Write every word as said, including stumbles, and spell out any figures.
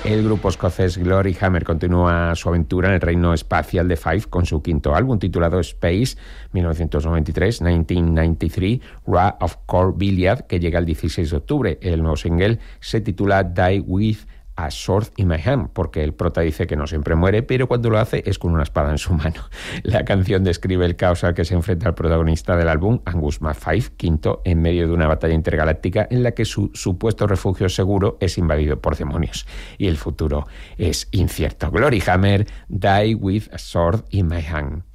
El grupo escocés Glory Hammer continúa su aventura en el reino espacial de Five con su quinto álbum titulado Space mil novecientos noventa y tres, mil novecientos noventa y tres, Ra of Corbilliad, que llega el dieciséis de octubre. El nuevo single se titula Die With a Sword in My Hand, porque el prota dice que no siempre muere, pero cuando lo hace es con una espada en su mano. La canción describe el caos al que se enfrenta el protagonista del álbum, Angus MacFive, quinto, en medio de una batalla intergaláctica en la que su supuesto refugio seguro es invadido por demonios. Y el futuro es incierto. Glory Hammer, Die With a Sword in My Hand.